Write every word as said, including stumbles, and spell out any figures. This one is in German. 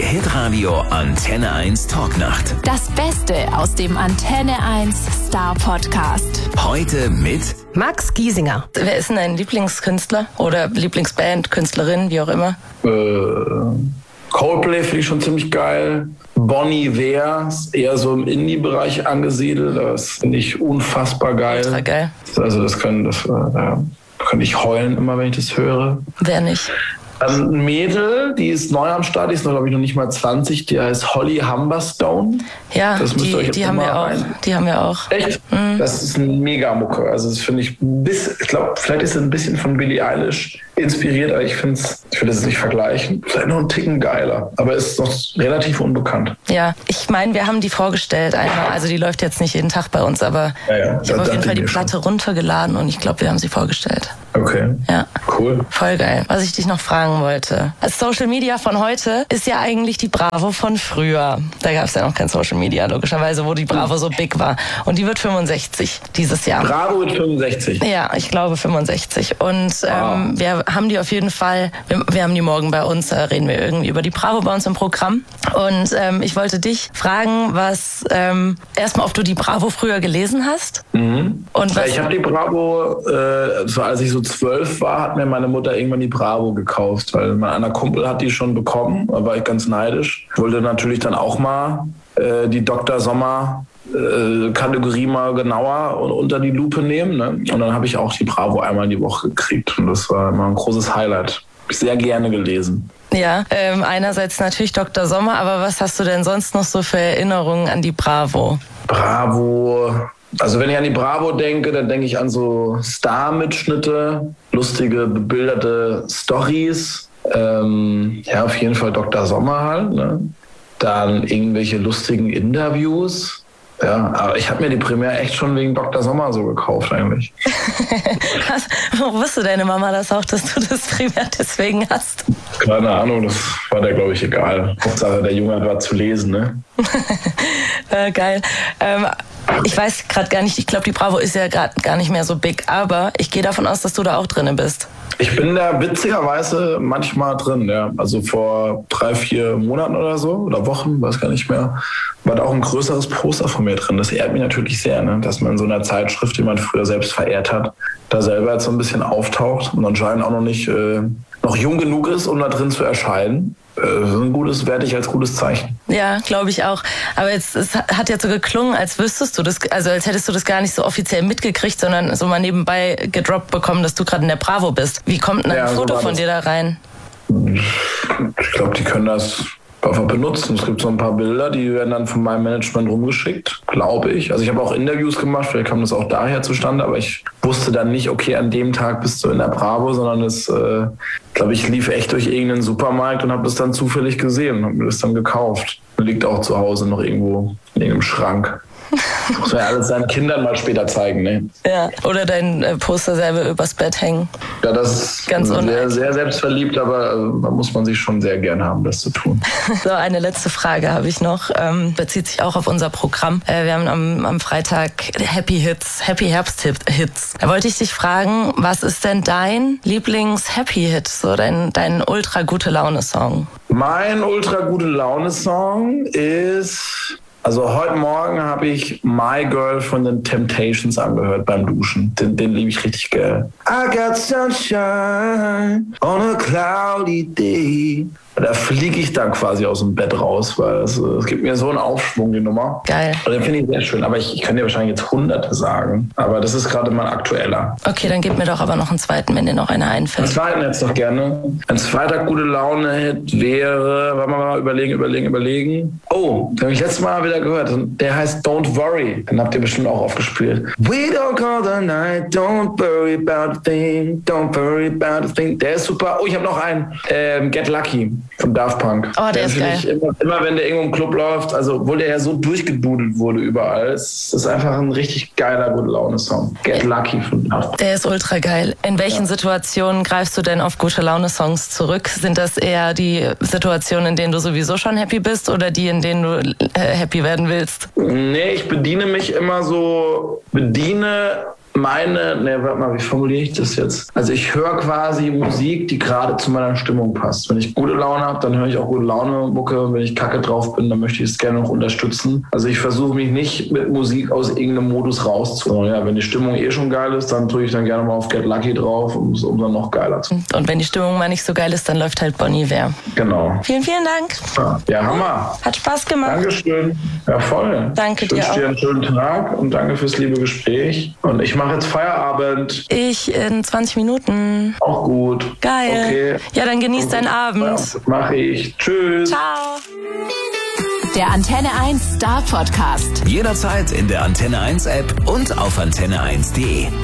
Hitradio Antenne eins Talknacht. Das Beste aus dem Antenne eins Star Podcast. Heute mit Max Giesinger. Wer ist denn dein Lieblingskünstler oder Lieblingsband, Künstlerin, wie auch immer? Äh, Coldplay finde ich schon ziemlich geil. Bon Iver ist eher so im Indie-Bereich angesiedelt. Das finde ich unfassbar geil. Ultra geil. Also das können, das, äh, da kann ich heulen immer, wenn ich das höre. Wer nicht? Dann ein Mädel, die ist neu am Start, die ist noch, glaube ich, noch nicht mal zwanzig, die heißt Holly Humberstone. Ja, das müsst ihr euch die, jetzt die, haben wir auch, die haben wir auch. Echt? Mhm. Das ist eine Mega-Mucke. Also das finde ich, bis, ich glaube, vielleicht ist es ein bisschen von Billie Eilish inspiriert, aber ich finde es, ich will es nicht vergleichen. Vielleicht noch einen Ticken geiler, aber ist noch relativ unbekannt. Ja, ich meine, wir haben die vorgestellt einmal. Also die läuft jetzt nicht jeden Tag bei uns, aber ja, ja, ich habe auf jeden Fall die Platte schon runtergeladen und ich glaube, wir haben sie vorgestellt. Okay. Ja. Cool. Voll geil. Was ich dich noch fragen wollte. Als Social Media von heute ist ja eigentlich die Bravo von früher. Da gab es ja noch kein Social Media, logischerweise, wo die Bravo so big war. Und die wird fünfundsechzig dieses Jahr. Bravo wird fünfundsechzig? Ja, ich glaube fünfundsechzig. Und ähm, ah. wir haben die auf jeden Fall, wir, wir haben die morgen bei uns, da reden wir irgendwie über die Bravo bei uns im Programm. Und ähm, ich wollte dich fragen, was, ähm, erstmal, ob du die Bravo früher gelesen hast. Mhm. Und was, ich habe die Bravo, äh, so als ich so zwölf war, hat mir meine Mutter irgendwann die Bravo gekauft, weil mein einer Kumpel hat die schon bekommen, da war ich ganz neidisch. Wollte natürlich dann auch mal äh, die Doktor Sommer äh, Kategorie mal genauer unter die Lupe nehmen, ne? Und dann habe ich auch die Bravo einmal die Woche gekriegt und das war immer ein großes Highlight. Sehr gerne gelesen. Ja, ähm, einerseits natürlich Doktor Sommer, aber was hast du denn sonst noch so für Erinnerungen an die Bravo? Bravo, also wenn ich an die Bravo denke, dann denke ich an so Star-Mitschnitte, lustige, bebilderte Storys. Ähm, ja, auf jeden Fall Doktor Sommer halt. Ne? Dann irgendwelche lustigen Interviews. Ja, aber ich habe mir die Premiere echt schon wegen Doktor Sommer so gekauft eigentlich. Was, wo wusste deine Mama das auch, dass du das primär deswegen hast? Keine Ahnung, das war der, glaube ich, egal. Hauptsache, der Junge war zu lesen, ne? äh, geil. Ähm, ich weiß gerade gar nicht, ich glaube, die Bravo ist ja gerade gar nicht mehr so big, aber ich gehe davon aus, dass du da auch drin bist. Ich bin da witzigerweise manchmal drin, ja. Also vor drei, vier Monaten oder so, oder Wochen, weiß gar nicht mehr, war da auch ein größeres Poster von mir drin. Das ehrt mich natürlich sehr, ne? Dass man in so einer Zeitschrift, die man früher selbst verehrt hat, da selber jetzt so ein bisschen auftaucht und anscheinend auch noch nicht äh, noch jung genug ist, um da drin zu erscheinen. Das ist ein gutes, werte ich als gutes Zeichen. Ja, glaube ich auch. Aber jetzt, es hat jetzt so geklungen, als wüsstest du das, also als hättest du das gar nicht so offiziell mitgekriegt, sondern so mal nebenbei gedroppt bekommen, dass du gerade in der Bravo bist. Wie kommt denn ein ja, Foto so von dir da rein? Ich glaube, die können das einfach benutzen. Es gibt so ein paar Bilder, die werden dann von meinem Management rumgeschickt, glaube ich. Also ich habe auch Interviews gemacht, vielleicht kam das auch daher zustande, aber ich wusste dann nicht, okay, an dem Tag bist du in der Bravo, sondern es, äh, glaube ich, lief echt durch irgendeinen Supermarkt und habe das dann zufällig gesehen und habe mir das dann gekauft. Liegt auch zu Hause noch irgendwo in irgendeinem Schrank. Muss man ja alles seinen Kindern mal später zeigen, ne? Ja, oder dein äh, Poster selber übers Bett hängen. Ja, das ist ganz sehr, sehr selbstverliebt, aber äh, da muss man sich schon sehr gern haben, das zu tun. So, eine letzte Frage habe ich noch. Ähm, bezieht sich auch auf unser Programm. Äh, wir haben am, am Freitag Happy Hits, Happy Herbst Hits. Da wollte ich dich fragen, was ist denn dein Lieblings-Happy-Hit, so dein, dein ultra-gute-Laune-Song? Mein ultra-gute-Laune-Song ist... Also heute Morgen habe ich My Girl von den Temptations angehört beim Duschen. Den, den liebe ich richtig geil. I got sunshine on a cloudy day. Da fliege ich dann quasi aus dem Bett raus, weil es, es gibt mir so einen Aufschwung, die Nummer. Geil. Also den finde ich sehr schön, aber ich, ich kann dir wahrscheinlich jetzt Hunderte sagen. Aber das ist gerade mein aktueller. Okay, dann gib mir doch aber noch einen zweiten, wenn dir noch einer einfällt. Einen zweiten jetzt doch gerne. Ein zweiter gute Laune-Hit wäre, wollen wir mal überlegen, überlegen, überlegen. Oh, den habe ich letztes Mal wieder gehört. Der heißt Don't Worry. Den habt ihr bestimmt auch aufgespielt. We don't call the night, don't worry about a thing, don't worry about a thing. Der ist super. Oh, ich habe noch einen. Ähm, Get Lucky. Von Daft Punk. Oh, der, der ist geil. Immer, immer wenn der irgendwo im Club läuft, also obwohl der ja so durchgedudelt wurde überall, es ist einfach ein richtig geiler Gute-Laune-Song. Get Lucky von Daft Punk. Der ist ultra geil. In welchen ja. Situationen greifst du denn auf Gute-Laune-Songs zurück? Sind das eher die Situationen, in denen du sowieso schon happy bist oder die, in denen du äh, happy werden willst? Nee, ich bediene mich immer so, bediene meine, ne, warte mal, wie formuliere ich das jetzt? Also ich höre quasi Musik, die gerade zu meiner Stimmung passt. Wenn ich gute Laune habe, dann höre ich auch gute Laune-Mucke. Wenn ich kacke drauf bin, dann möchte ich es gerne noch unterstützen. Also ich versuche mich nicht mit Musik aus irgendeinem Modus rauszuholen. Ja, wenn die Stimmung eh schon geil ist, dann drücke ich dann gerne mal auf Get Lucky drauf, um es um dann noch geiler zu machen. Und wenn die Stimmung mal nicht so geil ist, dann läuft halt Bon Iver. Genau. Vielen, vielen Dank. Ja, ja, Hammer. Hat Spaß gemacht. Dankeschön. Ja, voll. Danke ich dir wünsche auch. dir einen schönen Tag und danke fürs liebe Gespräch. Und ich mache jetzt Feierabend. Ich in zwanzig Minuten. Auch gut. Geil. Okay. Ja, dann genieß deinen Abend. Ja, mach ich. Tschüss. Ciao. Der Antenne eins Star Podcast. Jederzeit in der Antenne eins App und auf antenne eins punkt de.